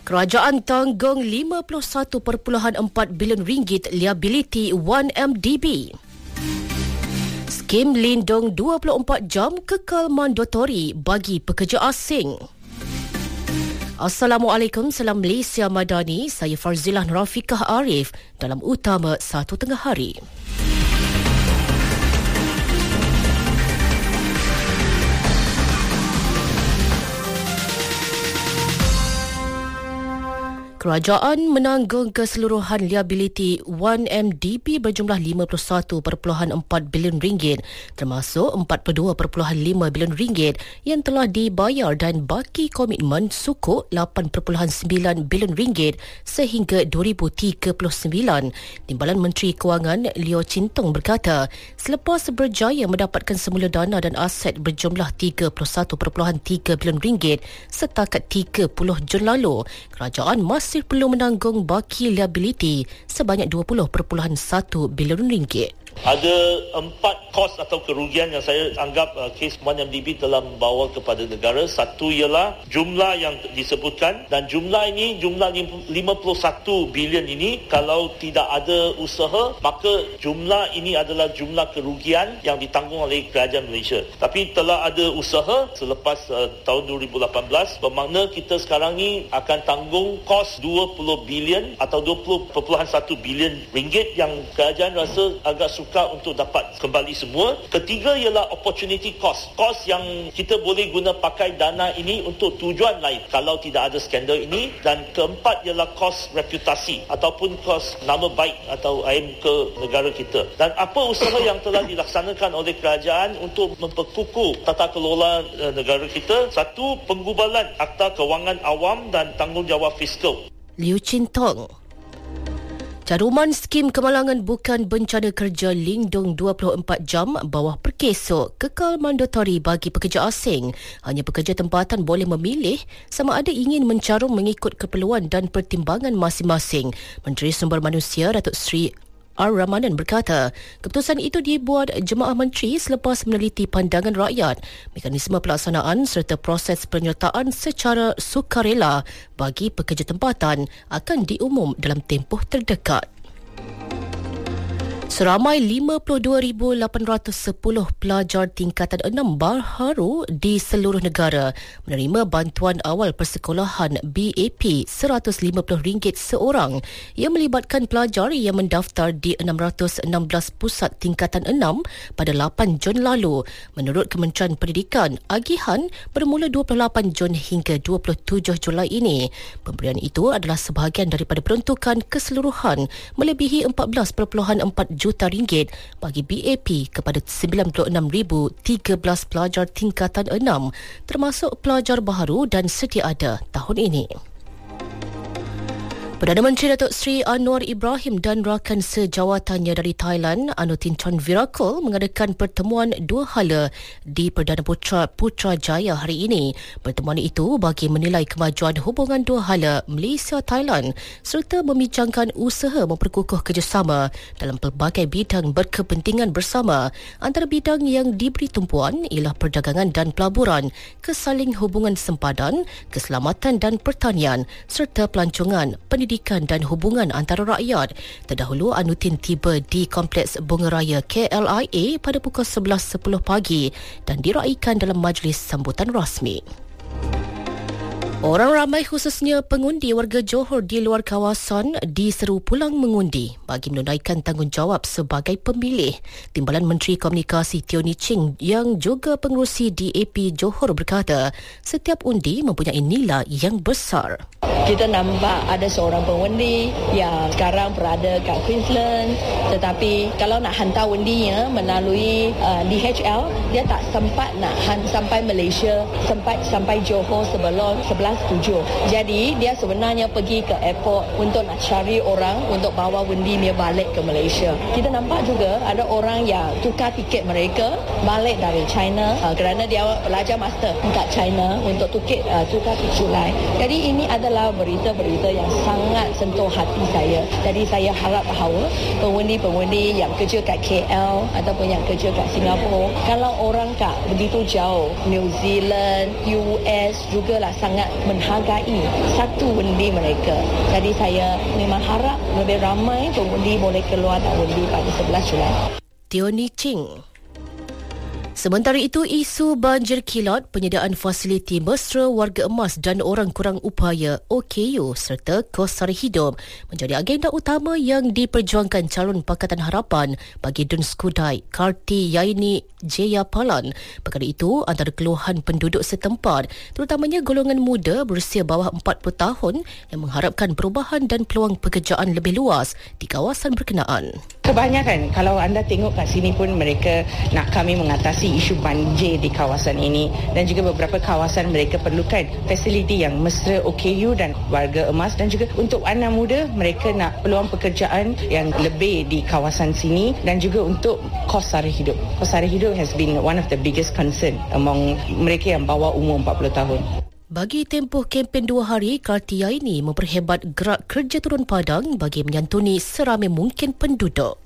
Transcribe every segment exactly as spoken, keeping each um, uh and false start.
Kerajaan tanggung lima puluh satu perpuluhan empat bilion ringgit liability satu M D B. Skim lindung dua puluh empat jam kekal mandatori bagi pekerja asing. Assalamualaikum, salam Malaysia Madani. Saya Farzilah Rafiqah Arif dalam Utama Satu Tengah Hari. Kerajaan menanggung keseluruhan liability satu M D B berjumlah lima puluh satu perpuluhan empat bilion ringgit, termasuk empat puluh dua perpuluhan lima bilion ringgit yang telah dibayar dan baki komitmen sukuk lapan perpuluhan sembilan bilion ringgit sehingga dua ribu tiga puluh sembilan. Timbalan Menteri Kewangan Liu Chin Tong berkata, selepas berjaya mendapatkan semula dana dan aset berjumlah tiga puluh satu perpuluhan tiga bilion ringgit setakat tiga puluh Jun lalu, kerajaan masih perlu menanggung baki liability sebanyak dua puluh perpuluhan satu bilion ringgit. Ada empat kos atau kerugian yang saya anggap uh, kes satu M D B telah membawa kepada negara. Satu ialah jumlah yang disebutkan, dan jumlah ini, jumlah lima puluh satu bilion ini, kalau tidak ada usaha, maka jumlah ini adalah jumlah kerugian yang ditanggung oleh kerajaan Malaysia. Tapi telah ada usaha selepas uh, tahun dua ribu lapan belas, bermakna kita sekarang ni akan tanggung kos dua puluh bilion atau dua puluh perpuluhan satu bilion ringgit yang kerajaan rasa agak suka untuk dapat kembali semua. Ketiga ialah opportunity cost. Cost yang kita boleh guna pakai dana ini untuk tujuan lain kalau tidak ada skandal ini. Dan keempat ialah cost reputasi ataupun cost nama baik atau aim ke negara kita. Dan apa usaha yang telah dilaksanakan oleh kerajaan untuk memperkukuh tata kelola negara kita? Satu, penggubalan Akta Kewangan Awam dan tanggungjawab fiskal. Liu Chin Tong. Caruman skim kemalangan bukan bencana kerja lindung dua puluh empat jam bawah perkesok kekal mandatori bagi pekerja asing. Hanya pekerja tempatan boleh memilih sama ada ingin mencarum mengikut keperluan dan pertimbangan masing-masing. Menteri Sumber Manusia Datuk Seri R. Ramanan berkata, keputusan itu dibuat Jemaah Menteri selepas meneliti pandangan rakyat, mekanisme pelaksanaan serta proses penyertaan secara sukarela bagi pekerja tempatan akan diumum dalam tempoh terdekat. Seramai lima puluh dua ribu lapan ratus sepuluh pelajar tingkatan enam baharu di seluruh negara menerima bantuan awal persekolahan B A P seratus lima puluh ringgit seorang yang melibatkan pelajar yang mendaftar di enam ratus enam belas pusat tingkatan enam pada lapan Jun lalu. Menurut Kementerian Pendidikan, agihan bermula dua puluh lapan Jun hingga dua puluh tujuh Julai ini. Pemberian itu adalah sebahagian daripada peruntukan keseluruhan melebihi empat belas perpuluhan empat juta ringgit bagi B A P kepada sembilan puluh enam ribu tiga belas pelajar tingkatan enam, termasuk pelajar baharu dan sedia ada tahun ini. Perdana Menteri Datuk Seri Anwar Ibrahim dan rakan sejawatannya dari Thailand, Anutin Chanvirakul, mengadakan pertemuan dua hala di Perdana Putra Putrajaya hari ini. Pertemuan itu bagi menilai kemajuan hubungan dua hala Malaysia-Thailand serta membincangkan usaha memperkukuh kerjasama dalam pelbagai bidang berkepentingan bersama. Antara bidang yang diberi tumpuan ialah perdagangan dan pelaburan, kesaling hubungan sempadan, keselamatan dan pertanian serta pelancongan, pendidikan Pendidikan dan hubungan antara rakyat. Terdahulu, Anutin tiba di Kompleks Bunga Raya K L I A pada pukul sebelas sepuluh pagi dan diraikan dalam majlis sambutan rasmi. Orang ramai khususnya pengundi warga Johor di luar kawasan diseru pulang mengundi bagi menunaikan tanggungjawab sebagai pemilih. Timbalan Menteri Komunikasi Teo Ni Ching yang juga pengerusi D A P Johor berkata, setiap undi mempunyai nilai yang besar. Kita nampak ada seorang pengundi yang sekarang berada kat Queensland, tetapi kalau nak hantar undinya melalui uh, D H L, dia tak sempat nak han- sampai Malaysia, sempat sampai Johor sebelum sebelas tujuh. Jadi dia sebenarnya pergi ke airport untuk nak cari orang untuk bawa undi dia balik ke Malaysia. Kita nampak juga ada orang yang tukar tiket mereka balik dari China uh, kerana dia belajar master kat China untuk tukar uh, tukar tiket Julai. Jadi ini adalah berita-berita yang sangat sentuh hati saya. Jadi saya harap bahawa pengundi-pengundi yang kerja kat K L ataupun yang kerja kat Singapura, kalau orang kat begitu jauh, New Zealand, U S jugalah sangat menghargai satu undi mereka. Jadi saya memang harap lebih ramai pengundi boleh keluar dan undi pada sebelas Julai. Tioni Ching. Sementara itu, isu banjir kilat, penyediaan fasiliti mesra warga emas dan orang kurang upaya O K U serta kos sara hidup menjadi agenda utama yang diperjuangkan calon Pakatan Harapan bagi Dun Skudai, Karti Yaini Jayapalan. Perkara itu antara keluhan penduduk setempat, terutamanya golongan muda berusia bawah empat puluh tahun yang mengharapkan perubahan dan peluang pekerjaan lebih luas di kawasan berkenaan. Kebanyakan kalau anda tengok kat sini pun mereka nak kami mengatasi isu banjir di kawasan ini dan juga beberapa kawasan mereka perlukan fasiliti yang mesra O K U dan warga emas, dan juga untuk anak muda mereka nak peluang pekerjaan yang lebih di kawasan sini dan juga untuk kos sara hidup. Kos sara hidup has been one of the biggest concern among mereka yang bawah umur empat puluh tahun. Bagi tempoh kempen dua hari, Kartia ini memperhebat gerak kerja turun padang bagi menyantuni seramai mungkin penduduk.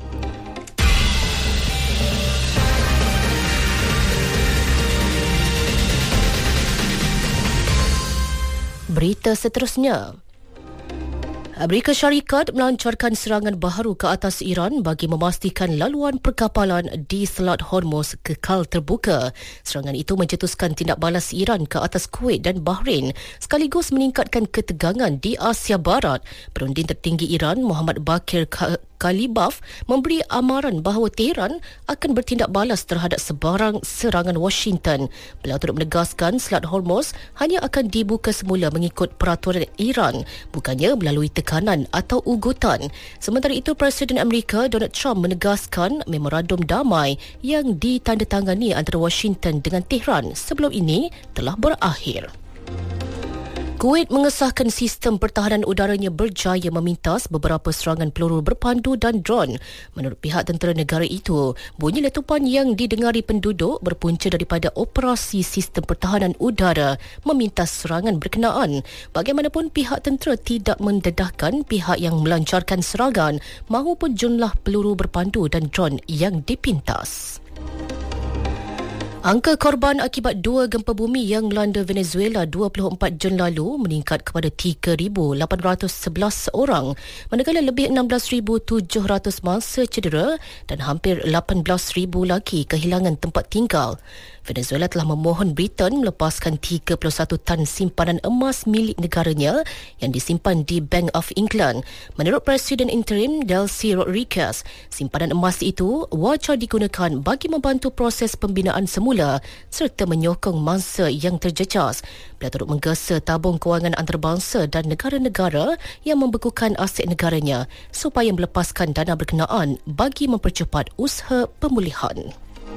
Berita seterusnya. Amerika Syarikat melancarkan serangan baharu ke atas Iran bagi memastikan laluan perkapalan di Selat Hormuz kekal terbuka. Serangan itu mencetuskan tindak balas Iran ke atas Kuwait dan Bahrain sekaligus meningkatkan ketegangan di Asia Barat. Perunding tertinggi Iran, Muhammad Baqir Kalibaf, memberi amaran bahawa Tehran akan bertindak balas terhadap sebarang serangan Washington. Beliau turut menegaskan Selat Hormuz hanya akan dibuka semula mengikut peraturan Iran, bukannya melalui tekanan atau ugutan. Sementara itu, Presiden Amerika Donald Trump menegaskan memorandum damai yang ditandatangani antara Washington dengan Tehran sebelum ini telah berakhir. Kuwait mengesahkan sistem pertahanan udaranya berjaya memintas beberapa serangan peluru berpandu dan dron. Menurut pihak tentera negara itu, bunyi letupan yang didengari penduduk berpunca daripada operasi sistem pertahanan udara memintas serangan berkenaan. Bagaimanapun, pihak tentera tidak mendedahkan pihak yang melancarkan serangan mahupun jumlah peluru berpandu dan dron yang dipintas. Angka korban akibat dua gempa bumi yang melanda Venezuela dua puluh empat Jun lalu meningkat kepada tiga ribu lapan ratus sebelas orang, manakala lebih enam belas ribu tujuh ratus mangsa cedera dan hampir lapan belas ribu lagi kehilangan tempat tinggal. Venezuela telah memohon Britain melepaskan tiga puluh satu tan simpanan emas milik negaranya yang disimpan di Bank of England. Menurut Presiden Interim Delcy Rodriguez, simpanan emas itu wajar digunakan bagi membantu proses pembinaan semula serta menyokong mangsa yang terjejas. Beliau turut menggesa tabung kewangan antarabangsa dan negara-negara yang membekukan aset negaranya supaya melepaskan dana berkenaan bagi mempercepat usaha pemulihan.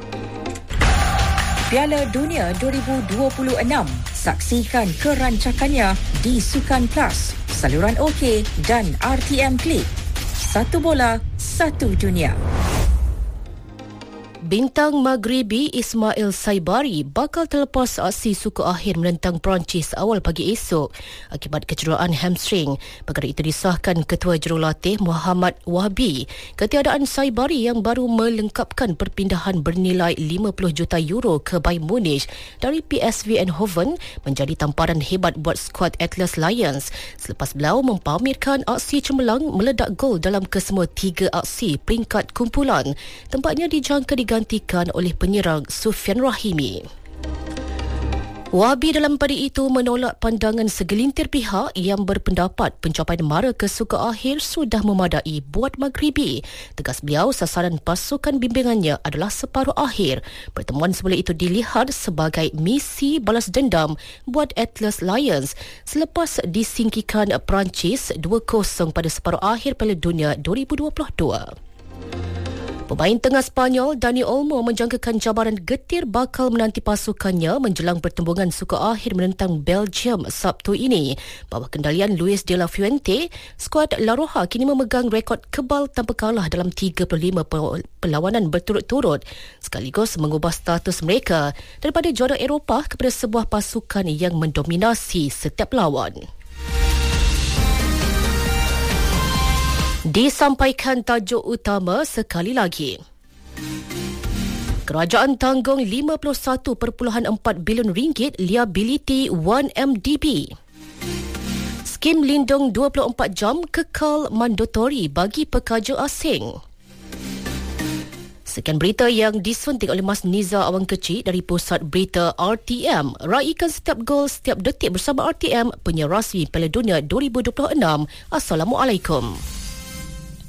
Piala Dunia dua ribu dua puluh enam. Saksikan kerancakannya di Sukan Plus, saluran OK dan R T M Klik. Satu bola, satu dunia. Bintang Maghribi Ismail Saibari bakal terlepas aksi suku akhir menentang Perancis awal pagi esok akibat kecederaan hamstring. Perkara itu disahkan Ketua Jurulatih Muhammad Wahbi. Ketiadaan Saibari yang baru melengkapkan perpindahan bernilai lima puluh juta euro ke Bayern Munich dari P S V Eindhoven menjadi tamparan hebat buat skuad Atlas Lions selepas beliau mempamerkan aksi cemerlang meledak gol dalam kesemua tiga aksi peringkat kumpulan. Tempatnya dijangka diganti digantikan oleh penyerang Sufyan Rahimi. Wabi dalam pada itu menolak pandangan segelintir pihak yang berpendapat pencapaian mara ke suku akhir sudah memadai buat Maghribi. Tegas beliau, sasaran pasukan bimbingannya adalah separuh akhir. Pertemuan semula itu dilihat sebagai misi balas dendam buat Atlas Lions selepas disingkirkan Perancis dua kosong pada separuh akhir Piala Dunia dua ribu dua puluh dua. Pemain tengah Spanyol Dani Olmo menjangkakan cabaran getir bakal menanti pasukannya menjelang pertembungan suku akhir menentang Belgium Sabtu ini. Bawah kendalian Luis de la Fuente, skuad La Roja kini memegang rekod kebal tanpa kalah dalam tiga puluh lima perlawanan berturut-turut, sekaligus mengubah status mereka daripada juara Eropah kepada sebuah pasukan yang mendominasi setiap lawan. Disampaikan tajuk utama sekali lagi. Kerajaan tanggung lima puluh satu perpuluhan empat bilion ringgit liability satu M D B. Skim lindung dua puluh empat jam kekal mandatori bagi pekerja asing. Sekian berita yang disuntik oleh Mas Niza Awang Kecil dari Pusat Berita R T M. Raikan setiap gol, setiap detik bersama R T M, penyiar rasmi Piala Dunia dua ribu dua puluh enam. Assalamualaikum.